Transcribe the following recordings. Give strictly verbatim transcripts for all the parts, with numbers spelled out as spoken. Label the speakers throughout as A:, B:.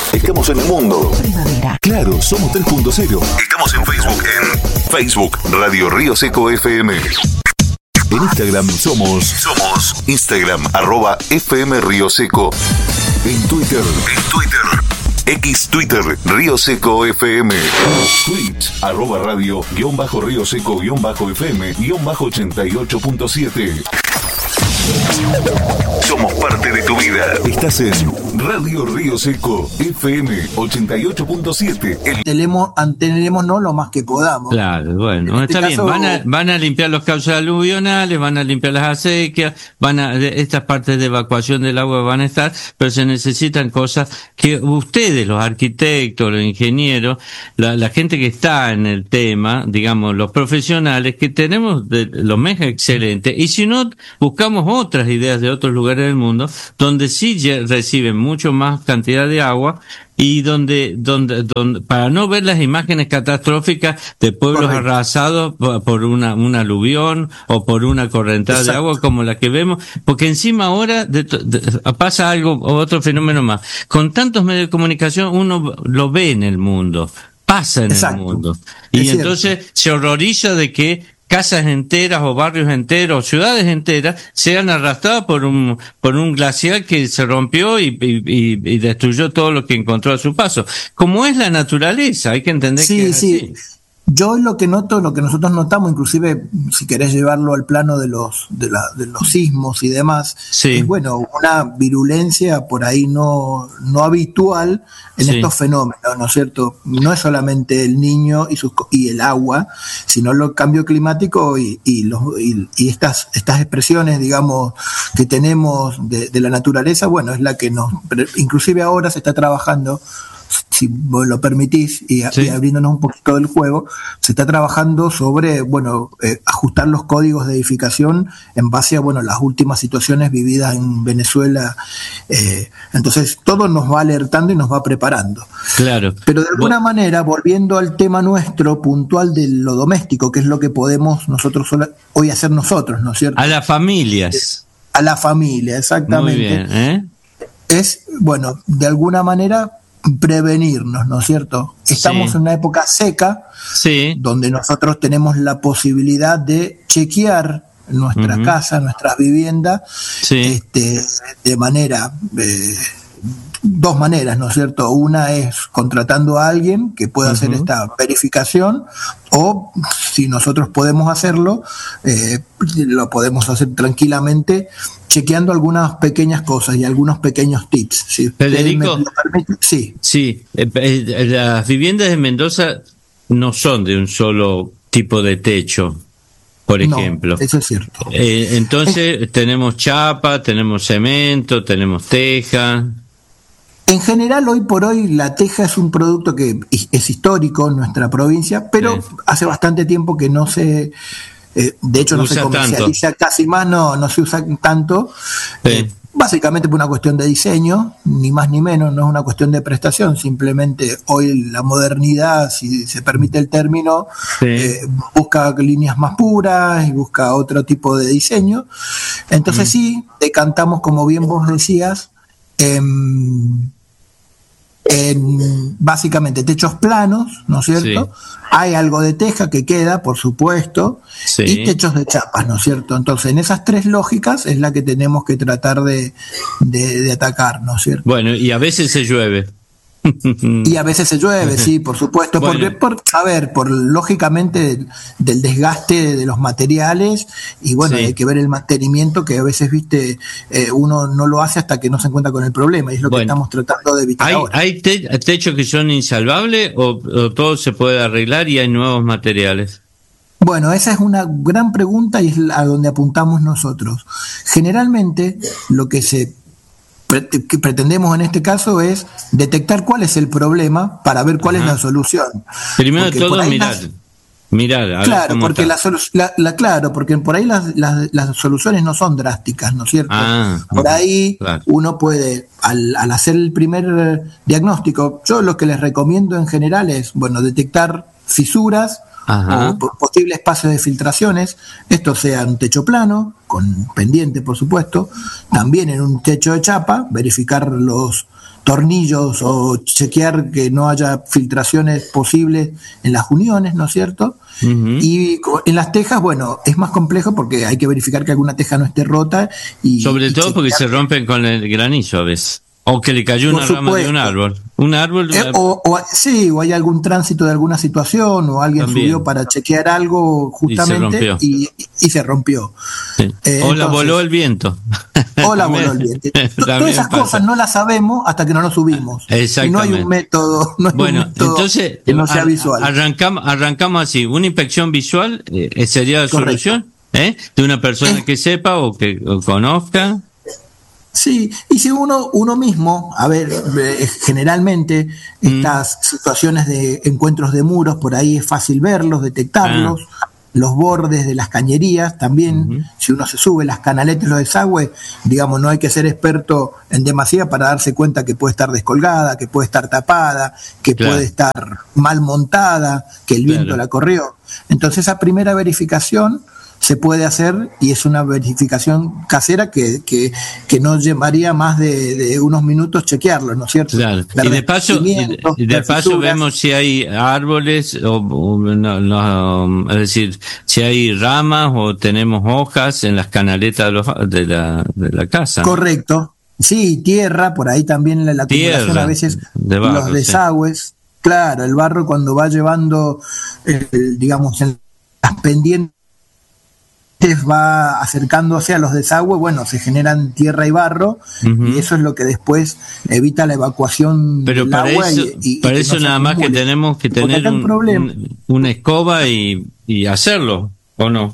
A: Estamos en el mundo.
B: Primavera.
A: Claro, somos tres punto cero. Estamos en Facebook en Facebook Radio Río Seco F M. En Instagram somos Somos Instagram arroba F M Río Seco. En Twitter En Twitter X Twitter Río Seco F M. Twitch arroba radio guión bajo Río Seco guión bajo F M guión bajo ochenta y ocho punto siete. Somos parte de tu vida. Estás en Radio Río Seco F M ochenta y ocho punto siete. El...
C: Tenemos, tenemos no lo más que podamos.
D: Claro, bueno, este está caso... bien. Van a, van a limpiar los cauces aluvionales, van a limpiar las acequias, van a, estas partes de evacuación del agua van a estar, pero se necesitan cosas que ustedes, los arquitectos, los ingenieros, la, la gente que está en el tema, digamos, los profesionales, que tenemos de, los mega excelentes, y si no, buscamos otras ideas de otros lugares del mundo donde sí reciben mucho más cantidad de agua y donde, donde, donde para no ver las imágenes catastróficas de pueblos Correcto. arrasados por una, un aluvión o por una correntada Exacto. de agua como la que vemos, porque encima ahora de, de, pasa algo, otro fenómeno más. Con tantos medios de comunicación uno lo ve en el mundo, pasa en Exacto. el mundo. Y es entonces cierto. se horroriza de que casas enteras o barrios enteros, ciudades enteras, sean arrastradas por un por un glaciar que se rompió y, y, y destruyó todo lo que encontró a su paso. Como es la naturaleza, hay que entender
C: sí,
D: que es
C: sí.
D: así.
C: Yo lo que noto, lo que nosotros notamos, inclusive si querés llevarlo al plano de los de, la, de los sismos y demás, sí. es bueno, una virulencia por ahí no no habitual en sí. estos fenómenos, ¿no es cierto? No es solamente el Niño y sus y el agua, sino el cambio climático y y los y, y estas estas expresiones, digamos, que tenemos de, de la naturaleza, bueno, es la que nos, inclusive ahora se está trabajando, si vos lo permitís, y, sí. y abriéndonos un poquito del juego, se está trabajando sobre, bueno, eh, ajustar los códigos de edificación en base a, bueno, las últimas situaciones vividas en Venezuela. Eh, entonces, todo nos va alertando y nos va preparando.
D: Claro.
C: Pero de alguna Bo- manera, volviendo al tema nuestro, puntual de lo doméstico, que es lo que podemos nosotros hoy hacer nosotros, ¿no es cierto?
D: A las familias.
C: A la familia, exactamente.
D: Muy bien, ¿eh?
C: Es, bueno, de alguna manera prevenirnos, ¿no es cierto? Estamos sí. en una época seca,
D: sí.
C: donde nosotros tenemos la posibilidad de chequear nuestra uh-huh. casa, nuestras viviendas, sí. este, de manera, eh, dos maneras, ¿no es cierto? Una es contratando a alguien que pueda uh-huh. hacer esta verificación, o si nosotros podemos hacerlo, eh, lo podemos hacer tranquilamente, chequeando algunas pequeñas cosas y algunos pequeños tips. Si
D: Federico,
C: me lo permite, sí.
D: Sí, eh, eh, las viviendas de Mendoza no son de un solo tipo de techo, por ejemplo.
C: No, eso es cierto.
D: Eh, entonces es... tenemos chapa, tenemos cemento, tenemos teja.
C: En general, hoy por hoy, la teja es un producto que es histórico en nuestra provincia, pero sí. hace bastante tiempo que no se... Eh, de hecho no se comercializa tanto. Casi más, no, no se usa tanto, sí. eh, básicamente por una cuestión de diseño, ni más ni menos, no es una cuestión de prestación, simplemente hoy la modernidad, si se permite el término, sí. eh, busca líneas más puras y busca otro tipo de diseño, entonces mm. sí, decantamos, como bien vos decías, en... en básicamente techos planos, ¿no es cierto? Sí. Hay algo de teja que queda, por supuesto, sí. y techos de chapas, ¿no es cierto? Entonces, en esas tres lógicas es la que tenemos que tratar de, de, de atacar, ¿no es cierto?
D: Bueno, y a veces se llueve.
C: Y a veces se llueve, sí, por supuesto, bueno. porque, por, a ver, por lógicamente del desgaste de los materiales, y bueno, sí. hay que ver el mantenimiento, que a veces, viste, eh, uno no lo hace hasta que no se encuentra con el problema, y es lo bueno. que estamos tratando de evitar
D: ¿Hay,
C: ahora.
D: ¿Hay te- techos que son insalvables o, o todo se puede arreglar y hay nuevos materiales?
C: Bueno, esa es una gran pregunta y es a donde apuntamos nosotros. Generalmente, lo que se que pretendemos en este caso es detectar cuál es el problema para ver cuál Ajá. es la solución.
D: Primero de todo, mirar. Las... Mirar, a
C: claro,
D: ver
C: porque la, la, la claro, porque por ahí las, las, las soluciones no son drásticas, ¿no es cierto?
D: Ah,
C: por ahí
D: claro.
C: uno puede, al, al hacer el primer diagnóstico, yo lo que les recomiendo en general es, bueno, detectar fisuras Ajá. o posible espacio de filtraciones, esto sea un techo plano, con pendiente por supuesto, también en un techo de chapa, verificar los tornillos o chequear que no haya filtraciones posibles en las uniones, ¿no es cierto? Uh-huh. Y en las tejas, bueno, es más complejo porque hay que verificar que alguna teja no esté rota. Y,
D: Sobre
C: y
D: todo porque se rompen con el granizo a veces. O que le cayó una rama de un árbol. Un árbol.
C: Eh, o, o, sí, o hay algún tránsito de alguna situación, o alguien también subió para chequear algo justamente y se, y, y se rompió.
D: Sí. Eh, o entonces, la voló el viento.
C: O la voló el viento. Todas esas pasa. cosas no las sabemos hasta que no nos subimos.
D: Exactamente.
C: Y no hay un método, no hay
D: bueno,
C: un método
D: entonces,
C: que no sea visual.
D: Arrancamos, arrancamos así. Una inspección visual eh, sería la Correcto. solución ¿eh? de una persona eh. que sepa o que o conozca.
C: Sí, y si uno uno mismo, a ver, eh, generalmente mm. estas situaciones de encuentros de muros, por ahí es fácil verlos, detectarlos, ah. los bordes de las cañerías también, uh-huh. si uno se sube, las canaletas, los desagües, digamos, no hay que ser experto en demasía para darse cuenta que puede estar descolgada, que puede estar tapada, que claro. puede estar mal montada, que el viento claro. la corrió. Entonces esa primera verificación se puede hacer y es una verificación casera que, que, que no llevaría más de, de unos minutos chequearlo, ¿no es cierto?
D: Claro. Y de paso, y de paso vemos si hay árboles, o, o no, no, es decir, si hay ramas o tenemos hojas en las canaletas de, los, de, la, de la casa.
C: Correcto. Sí, tierra, por ahí también la, la acumulación tierra, a veces, de barro, los desagües. Sí. Claro, el barro cuando va llevando, el, digamos, en las pendientes, va acercándose a los desagües, bueno, se generan tierra y barro, uh-huh. y eso es lo que después evita la evacuación
D: Pero
C: del
D: para
C: agua.
D: Eso,
C: y, y,
D: para
C: y
D: eso
C: no
D: nada más que tenemos que tener un, un, una escoba y, y hacerlo, ¿o no?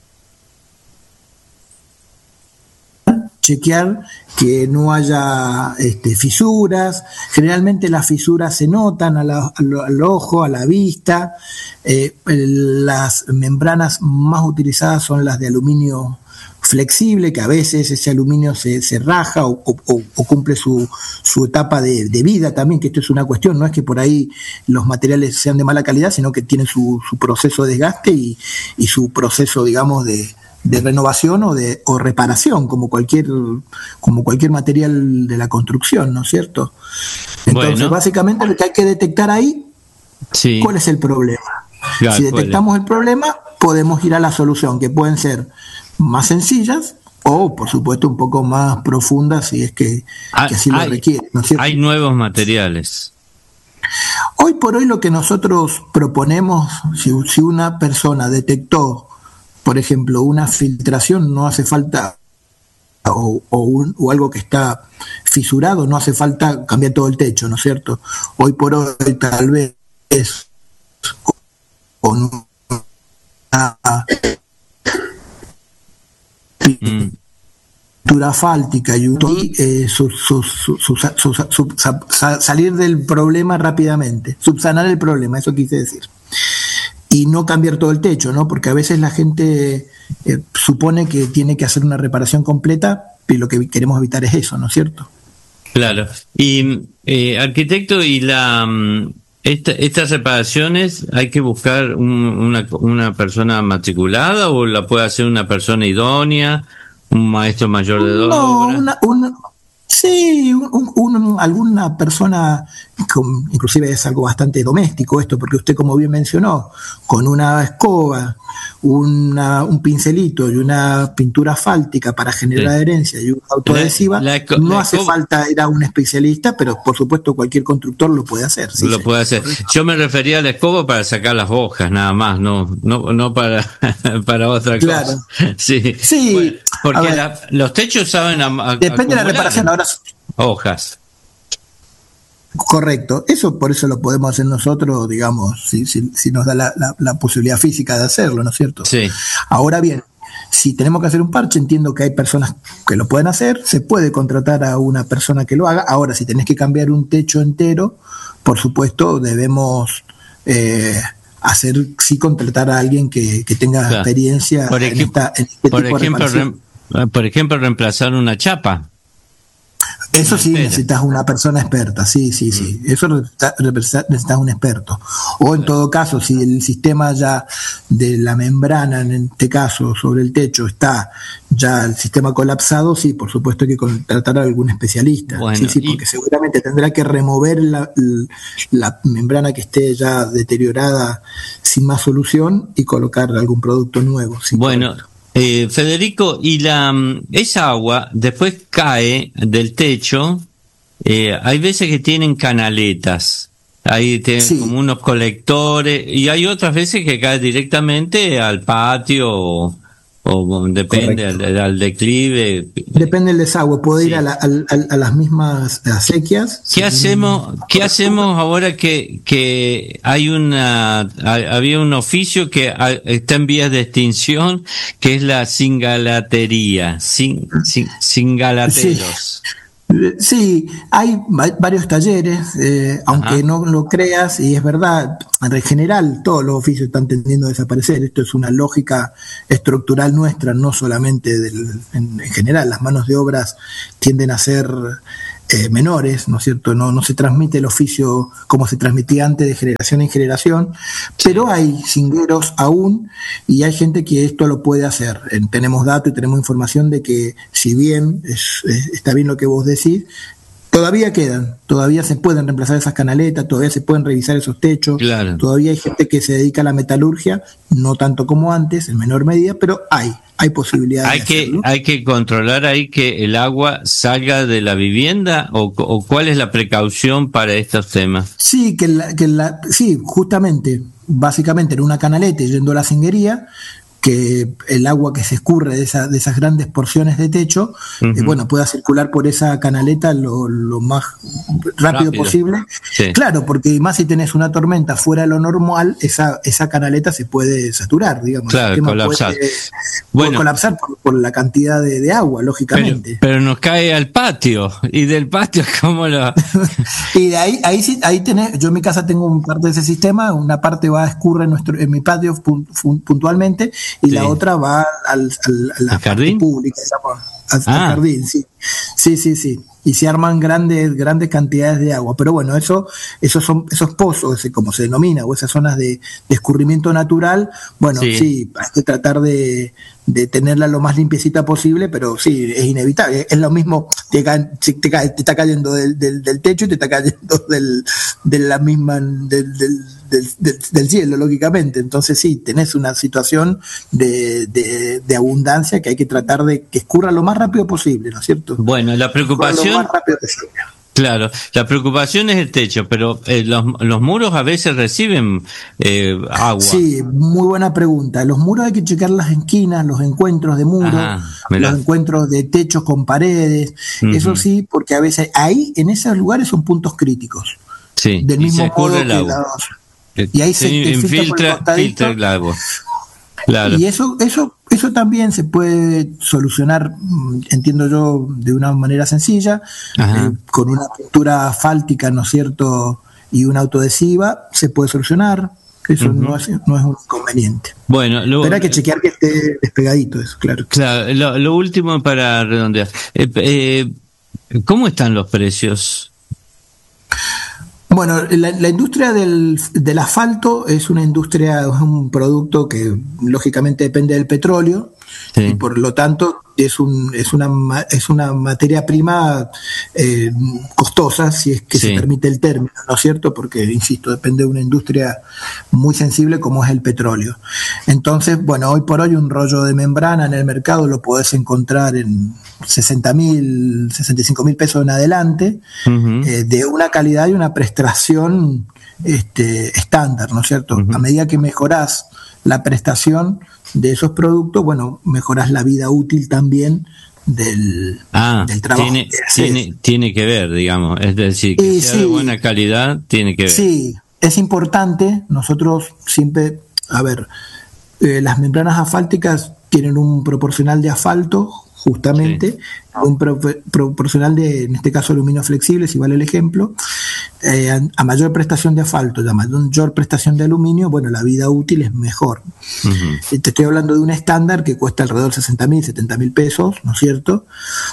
C: Chequear que no haya este, fisuras. Generalmente las fisuras se notan a la, al, al ojo, a la vista. Eh, las membranas más utilizadas son las de aluminio flexible, que a veces ese aluminio se, se raja o, o, o cumple su, su etapa de, de vida también, que esto es una cuestión, no es que por ahí los materiales sean de mala calidad, sino que tienen su, su proceso de desgaste y, y su proceso, digamos, de de renovación o de o reparación, como cualquier como cualquier material de la construcción, ¿no es cierto? Entonces, bueno. básicamente lo que hay que detectar ahí, sí. ¿cuál es el problema? Claro, si detectamos el problema, podemos ir a la solución, que pueden ser más sencillas o, por supuesto, un poco más profundas, si es que, hay, que así lo requiere, ¿no es cierto?
D: Hay nuevos materiales.
C: Hoy por hoy lo que nosotros proponemos, si, si una persona detectó, por ejemplo, una filtración, no hace falta, o, o, un, o algo que está fisurado, no hace falta cambiar todo el techo, ¿no es cierto? Hoy por hoy tal vez con una pintura asfáltica y, y eh, su, su, su, su, su, su, su, salir del problema rápidamente, subsanar el problema, eso quise decir. Y no cambiar todo el techo, ¿no? Porque a veces la gente eh, supone que tiene que hacer una reparación completa y lo que queremos evitar es eso, ¿no es cierto?
D: Claro. Y, eh, arquitecto, ¿y la esta, estas reparaciones hay que buscar un, una, una persona matriculada o la puede hacer una persona idónea, un maestro mayor de obra?
C: No, una, una, sí, un, un, alguna persona, con, inclusive es algo bastante doméstico esto, porque usted, como bien mencionó, con una escoba, una, un pincelito y una pintura asfáltica para generar sí. adherencia y una autoadhesiva, la, la, no la hace escoba. falta ir a un especialista, pero por supuesto cualquier constructor lo puede hacer. Sí,
D: lo
C: sí.
D: puede hacer. Yo me refería a la escoba para sacar las hojas, nada más, no no no para para otra claro. cosa. Sí,
C: sí.
D: Bueno, porque la, los techos saben a, a,
C: depende de la reparación. Ahora
D: hojas.
C: Correcto, eso por eso lo podemos hacer nosotros, digamos, si, si, si nos da la, la, la posibilidad física de hacerlo, ¿no es cierto?
D: Sí.
C: Ahora bien, si tenemos que hacer un parche, entiendo que hay personas que lo pueden hacer, se puede contratar a una persona que lo haga. Ahora, si tenés que cambiar un techo entero, por supuesto, debemos eh, hacer, sí, contratar a alguien que, que tenga claro. experiencia
D: por
C: en,
D: ejemplo,
C: esta, en este
D: por
C: tipo
D: ejemplo,
C: de reparación.
D: Rem, por ejemplo, reemplazar una chapa.
C: Eso sí, necesitas una persona experta, sí, sí, sí. Eso necesitas un experto. O en todo caso, si el sistema ya de la membrana, en este caso, sobre el techo, está ya el sistema colapsado, sí, por supuesto hay que contratar a algún especialista. Bueno, sí, sí, porque y... seguramente tendrá que remover la, la membrana que esté ya deteriorada sin más solución y colocar algún producto nuevo.
D: Bueno. Correcto. Eh, Federico, y la esa agua después cae del techo, eh, hay veces que tienen canaletas, ahí tienen sí. como unos colectores, y hay otras veces que cae directamente al patio o, o depende al, al declive.
C: Depende del desagüe, puede sí. ir a, la, a, a las mismas acequias.
D: ¿Qué hacemos? ¿Qué hacemos ahora que que hay una había un oficio que está en vías de extinción, que es la cingalatería, sin, sin, cingalateros?
C: Sí. Sí, hay varios talleres, eh, aunque Ajá. no lo creas, y es verdad, en general todos los oficios están tendiendo a desaparecer. Esto es una lógica estructural nuestra, no solamente del, en, en general, las manos de obras tienden a ser eh, menores, ¿no es cierto? No, no se transmite el oficio como se transmitía antes de generación en generación, pero hay cingueros aún y hay gente que esto lo puede hacer. Eh, tenemos datos y tenemos información de que, si bien es, es, está bien lo que vos decís, todavía quedan, todavía se pueden reemplazar esas canaletas, todavía se pueden revisar esos techos, claro. Todavía hay gente que se dedica a la metalurgia, no tanto como antes, en menor medida, pero hay, hay posibilidades.
D: Hay
C: de
D: que,
C: hacerlo.
D: hay que controlar ahí que el agua salga de la vivienda, o, o cuál es la precaución para estos temas.
C: Sí, que la, que la, sí, justamente, básicamente en una canaleta yendo a la cinguería, que el agua que se escurre de, esa, de esas grandes porciones de techo, uh-huh. eh, bueno, pueda circular por esa canaleta lo, lo más rápido, rápido. posible. Sí. Claro, porque más si tenés una tormenta fuera de lo normal, esa, esa canaleta se puede saturar, digamos.
D: Claro, el colapsar.
C: Puede, bueno, puede colapsar por, por la cantidad de, de agua, lógicamente.
D: Pero, pero nos cae al patio, y del patio, ¿cómo lo...?
C: Y de ahí, ahí sí, ahí tenés, yo en mi casa tengo un parte de ese sistema, una parte va a escurre en, nuestro, en mi patio puntualmente, y sí. la otra va al, al, a la
D: jardín
C: pública, al, ah. al jardín, sí, sí, sí, sí, y se arman grandes, grandes cantidades de agua, pero bueno, eso, esos son, esos pozos, como se denomina, o esas zonas de, de escurrimiento natural, bueno, sí. sí, hay que tratar de, de tenerla lo más limpiecita posible, pero sí, es inevitable, es lo mismo, te, cae, te, cae, te está cayendo del, del, del techo y te está cayendo del, de la misma, del, del Del, del, del cielo, lógicamente. Entonces sí, tenés una situación de, de, de abundancia que hay que tratar de que escurra lo más rápido posible, ¿no es cierto?
D: Bueno, la preocupación... Lo más rápido posible. Claro, la preocupación es el techo, pero eh, los, los muros a veces reciben eh, agua.
C: Sí, muy buena pregunta. Los muros hay que checar las esquinas, los encuentros de muros, Ajá, los encuentros de techos con paredes, uh-huh. Eso sí, porque a veces ahí, en esos lugares, son puntos críticos.
D: Sí,
C: del
D: y
C: mismo
D: se escurre el agua.
C: Los, Y ahí se, se
D: infiltra, filtra el agua. Claro.
C: Y eso, eso, eso también se puede solucionar, entiendo yo, de una manera sencilla, eh, con una pintura asfáltica, ¿no es cierto? Y una autoadhesiva, se puede solucionar. Eso uh-huh. no, es, no es un inconveniente.
D: Bueno, lo,
C: pero hay que chequear que esté despegadito eso, claro.
D: Claro, lo, lo último para redondear. Eh, eh, ¿Cómo están los precios?
C: Bueno, la, la industria del, del asfalto es una industria, es un producto que lógicamente depende del petróleo, sí. Y por lo tanto es un es una es una materia prima eh, costosa, si es que sí. se permite el término, ¿no es cierto? Porque, insisto, depende de una industria muy sensible como es el petróleo. Entonces, bueno, hoy por hoy un rollo de membrana en el mercado lo podés encontrar en sesenta mil, sesenta y cinco mil pesos en adelante, uh-huh. eh, de una calidad y una prestación este, estándar, ¿no es cierto? Uh-huh. A medida que mejorás la prestación de esos productos, bueno, mejorás la vida útil también del,
D: ah,
C: del trabajo.
D: Tiene, tiene, tiene que ver, digamos, es decir, que
C: y
D: sea
C: sí,
D: de buena calidad, tiene que ver.
C: Sí, es importante, nosotros siempre, a ver, eh, las membranas asfálticas tienen un proporcional de asfalto, justamente, sí. un pro, proporcional de, en este caso, aluminio flexible, si vale el ejemplo, eh, a, a mayor prestación de asfalto y a mayor prestación de aluminio, bueno, la vida útil es mejor. Uh-huh. Te estoy hablando de un estándar que cuesta alrededor de sesenta mil, setenta mil pesos, ¿no es cierto?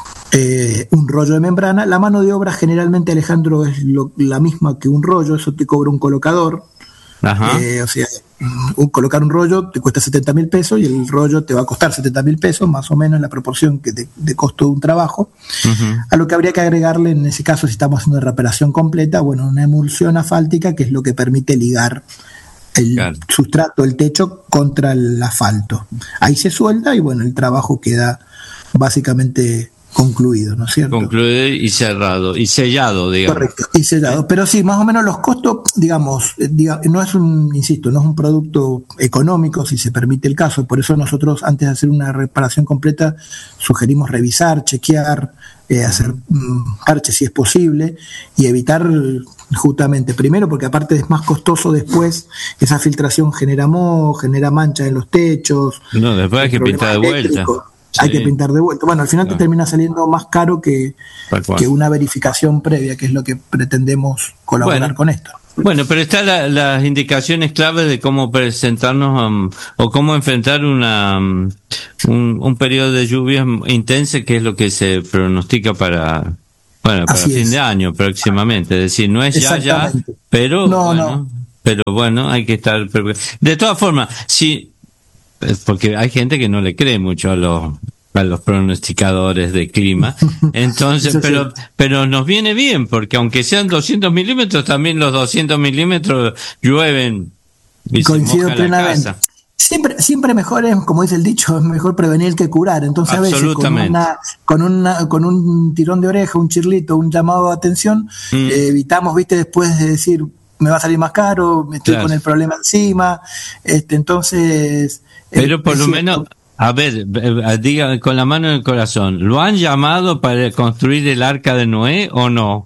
C: Eh, un rollo de membrana. La mano de obra generalmente, Alejandro, es lo, la misma que un rollo, eso te cobra un colocador. Ajá. Eh, o sea, un, colocar un rollo te cuesta setenta mil pesos y el rollo te va a costar setenta mil pesos, más o menos la proporción que de, de costo de un trabajo. Uh-huh. A lo que habría que agregarle, en ese caso, si estamos haciendo reparación completa, bueno, una emulsión asfáltica, que es lo que permite ligar el claro. sustrato, el techo, contra el asfalto. Ahí se suelda y bueno, el trabajo queda básicamente concluido, ¿no es cierto?
D: Concluido y cerrado, y sellado, digamos.
C: Correcto, y sellado. Pero sí, más o menos los costos, digamos, diga, no es un, insisto, no es un producto económico, si se permite el caso. Por eso nosotros, antes de hacer una reparación completa, sugerimos revisar, chequear, eh, hacer um, parches si es posible, y evitar justamente, primero, porque aparte es más costoso después, esa filtración genera moho, genera manchas en los techos.
D: No, después hay que pintar de vuelta.
C: Sí. Hay que pintar de vuelta. Bueno, al final no. te termina saliendo más caro que, que una verificación previa, que es lo que pretendemos colaborar bueno, con esto.
D: Bueno, pero están la, las indicaciones claves de cómo presentarnos um, o cómo enfrentar una um, un, un periodo de lluvias intenso, que es lo que se pronostica para bueno para Así fin es. de año próximamente. Es decir, no es ya ya, pero no, bueno, no. pero bueno, hay que estar de todas formas, si porque hay gente que no le cree mucho a los a los pronosticadores de clima, entonces, pero pero nos viene bien, porque aunque sean doscientos milímetros, también los doscientos milímetros llueven y
C: coincido plenamente. Siempre, siempre mejor es, como dice el dicho, es mejor prevenir que curar. Entonces a veces con una, con una, con un tirón de oreja, un chirlito, un llamado de atención, mm. eh, evitamos, viste, después de decir me va a salir más caro, estoy claro. con el problema encima, este, entonces.
D: Pero por lo menos, a ver, diga con la mano en el corazón, ¿lo han llamado para construir el arca de Noé o no?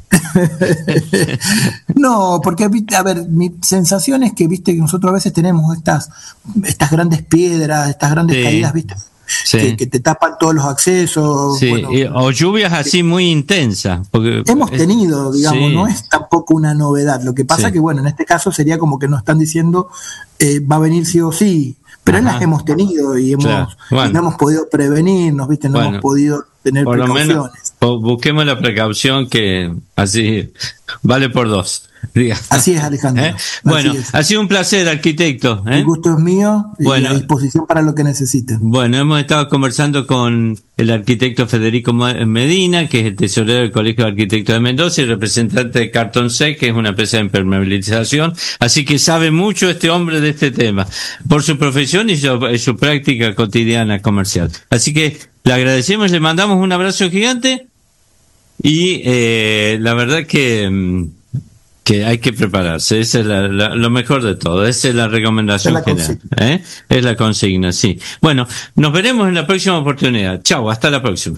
C: No, porque, a ver, mi sensación es que, viste, que nosotros a veces tenemos estas estas grandes piedras, estas grandes sí. caídas, viste, sí. que, que te tapan todos los accesos.
D: Sí.
C: Bueno,
D: o lluvias así muy intensas. Porque
C: hemos tenido, digamos, sí. no es tampoco una novedad. Lo que pasa sí. que, bueno, en este caso sería como que nos están diciendo eh, va a venir sí o sí. Pero Ajá. las hemos tenido y hemos claro. bueno. y no hemos podido prevenirnos, ¿viste? No bueno, hemos podido tener por precauciones. Lo
D: menos, busquemos la precaución, que así vale por dos. Diga.
C: Así es, Alejandro.
D: ¿Eh? Bueno, es. Ha sido un placer, arquitecto. ¿eh?
C: El gusto es mío y bueno, a disposición para lo que necesiten.
D: Bueno, hemos estado conversando con el arquitecto Federico Medina, que es el tesorero del Colegio de Arquitectos de Mendoza y representante de Carton Sec, que es una empresa de impermeabilización. Así que sabe mucho este hombre de este tema, por su profesión y su, su práctica cotidiana comercial. Así que le agradecemos, le mandamos un abrazo gigante y eh, la verdad que... que hay que prepararse, esa es la, la, lo mejor de todo, esa es la recomendación es la general, ¿eh? Es la consigna, sí. Bueno, nos veremos en la próxima oportunidad. Chao, hasta la próxima.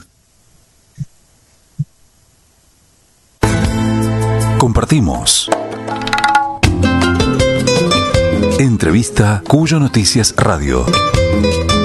A: Compartimos. Entrevista Cuyo Noticias Radio.